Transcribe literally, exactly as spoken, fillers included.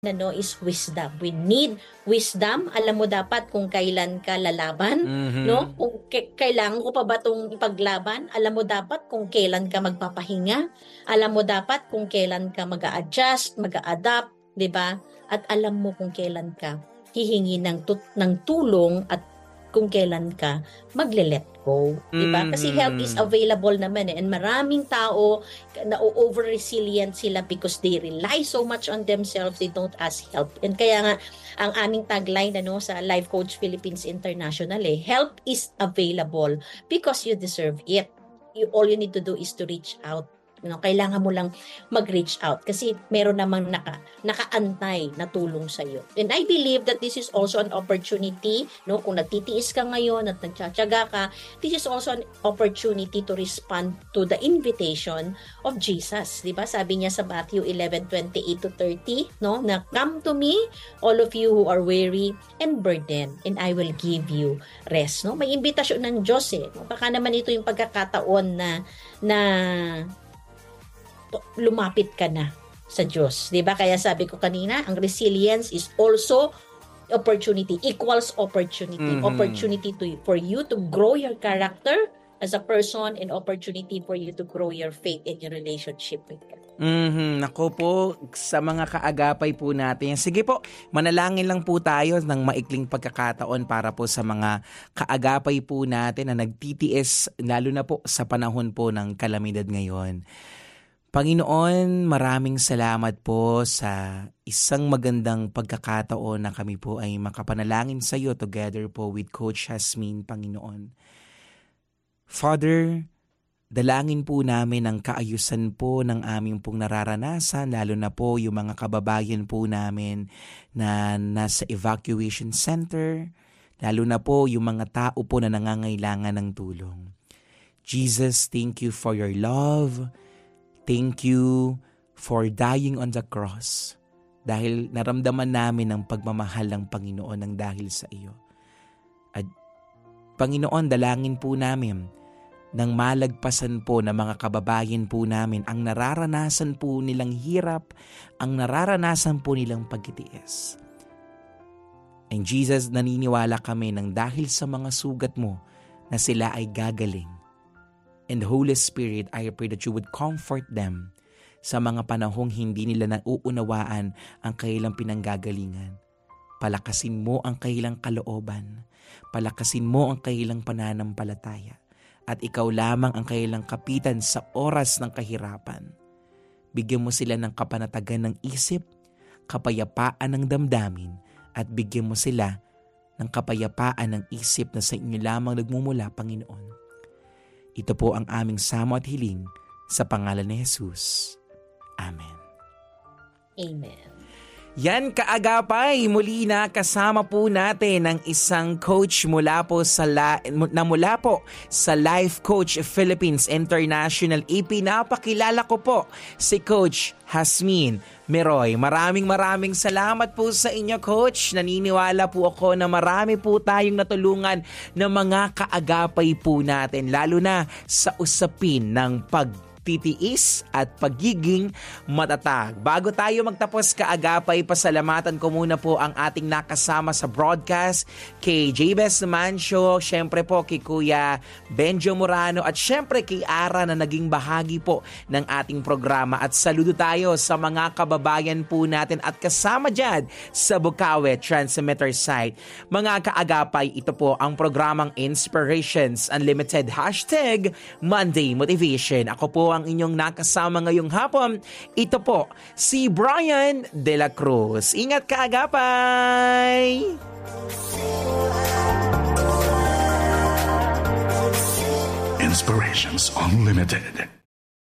na no is wisdom. We need wisdom. Alam mo dapat kung kailan ka lalaban, Mhm. no? Kung k- kailangan ko pa ba itong ipaglaban? Alam mo dapat kung kailan ka magpapahinga. Alam mo dapat kung kailan ka mag-a-adjust, mag-a-adapt, 'di ba? At alam mo kung kailan ka hihingi ng tut- ng tulong at kung kailan ka magle-let go, 'di ba? Kasi help is Mhm. available naman eh. And maraming tao na over resilient sila because they rely so much on themselves, they don't ask help. And kaya nga ang aming tagline ano sa Life Coach Philippines International eh, help is available because you deserve it. You, all you need to do is to reach out. You know, kailangan mo lang mag-reach out kasi meron namang naka, nakaantay na tulong sa iyo. And I believe that this is also an opportunity, no, kung nagtitiis ka ngayon at nagtsatsaga ka, this is also an opportunity to respond to the invitation of Jesus. 'Di ba? Sabi niya sa Matthew eleven twenty-eight to thirty, no, na come to me all of you who are weary and burdened and I will give you rest, no? May imbitasyon ng Diyos eh. Baka naman ito yung pagkakataon na na lumapit ka na sa Diyos. 'Di ba? Kaya sabi ko kanina, ang resilience is also opportunity, equals opportunity. Mhm. Opportunity to for you to grow your character as a person and opportunity for you to grow your faith in your relationship with God. Mhm. Nako po, sa mga kaagapay po natin. Sige po, manalangin lang po tayo ng maikling pagkakataon para po sa mga kaagapay po natin na nagtitiis, lalo na po sa panahon po ng kalamidad ngayon. Panginoon, maraming salamat po sa isang magandang pagkakataon na kami po ay makapanalangin sa iyo together po with Coach Jasmine, Panginoon. Father, dalangin po namin ang kaayusan po ng aming pong nararanasan, lalo na po yung mga kababayan po namin na nasa evacuation center, lalo na po yung mga tao po na nangangailangan ng tulong. Jesus, thank you for your love. Thank you for dying on the cross dahil naramdaman namin ang pagmamahal ng Panginoon ng dahil sa iyo. At Panginoon, dalangin po namin nang malagpasan po ng mga kababayan po namin ang nararanasan po nilang hirap, ang nararanasan po nilang pagtitiis. And Jesus, naniniwala kami nang dahil sa mga sugat mo na sila ay gagaling. And Holy Spirit, I pray that you would comfort them sa mga panahong hindi nila nauunawaan ang kailang pinanggagalingan. Palakasin mo ang kailang kalooban. Palakasin mo ang kailang pananampalataya. At ikaw lamang ang kailang kapitan sa oras ng kahirapan. Bigyan mo sila ng kapanatagan ng isip, kapayapaan ng damdamin, at bigyan mo sila ng kapayapaan ng isip na sa inyo lamang nagmumula, Panginoon. Ito po ang aming samo at hiling sa pangalan ni Jesus. Amen. Amen. Yan kaagapay, muli na kasama po natin ang isang coach mula po sa la, na mula po sa Life Coach Philippines International. Ipinapakilala ko po si Coach Jasmine Meroy. Maraming maraming salamat po sa inyo, Coach. Naniniwala po ako na marami po tayong natulungan ng mga kaagapay po natin, lalo na sa usapin ng pag titiis at pagiging matatag. Bago tayo magtapos kaagapay, pasalamatan ko muna po ang ating nakasama sa broadcast, kay Jabez Mancio, syempre po kay Kuya Benjo Morano, at syempre kay Ara na naging bahagi po ng ating programa. At saludo tayo sa mga kababayan po natin at kasama dyan sa Bukawe Transmitter site. Mga kaagapay, ito po ang programang Inspirations Unlimited, hashtag Monday Motivation. Ako po ang inyong nakasama ngayong hapon. Ito po si Brian De La Cruz. Ingat ka, agapay! Inspirations Unlimited.